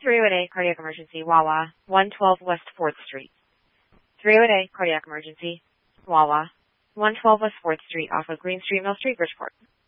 308 cardiac emergency, Wawa, 112 West 4th Street. 308 cardiac emergency, Wawa, 112 West 4th Street off of Green Street, Mill Street, Bridgeport.